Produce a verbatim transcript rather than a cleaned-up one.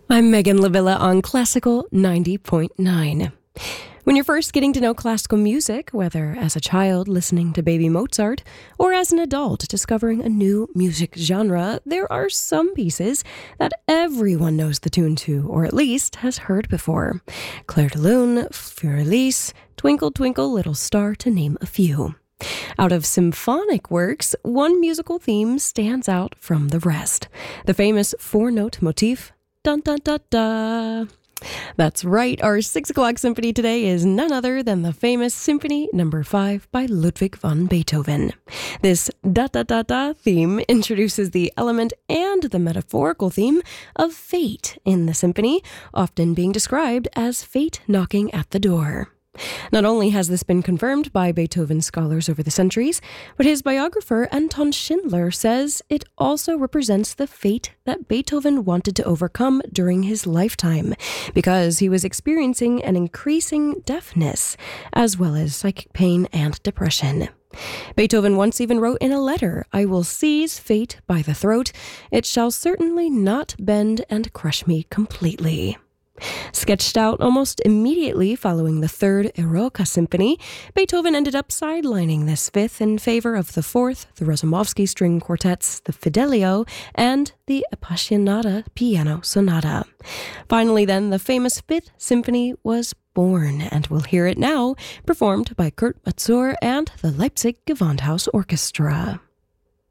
I'm Megan Lavilla on Classical ninety point nine. When you're first getting to know classical music, whether as a child listening to baby Mozart or as an adult discovering a new music genre, there are some pieces that everyone knows the tune to, or at least has heard before. Clair de Lune, Fleur Elise, Twinkle Twinkle Little Star, to name a few. Out of symphonic works, one musical theme stands out from the rest. The famous four-note motif, dun dun dun dun. That's right, our six o'clock symphony today is none other than the famous Symphony Number five by Ludwig van Beethoven. This da-da-da-da theme introduces the element and the metaphorical theme of fate in the symphony, often being described as fate knocking at the door. Not only has this been confirmed by Beethoven scholars over the centuries, but his biographer Anton Schindler says it also represents the fate that Beethoven wanted to overcome during his lifetime, because he was experiencing an increasing deafness, as well as psychic pain and depression. Beethoven once even wrote in a letter, "I will seize fate by the throat. It shall certainly not bend and crush me completely." Sketched out almost immediately following the third Eroica Symphony, Beethoven ended up sidelining this fifth in favor of the fourth, the Razumovsky String Quartets, the Fidelio, and the Appassionata Piano Sonata. Finally then, the famous Fifth Symphony was born, and we'll hear it now, performed by Kurt Masur and the Leipzig Gewandhaus Orchestra.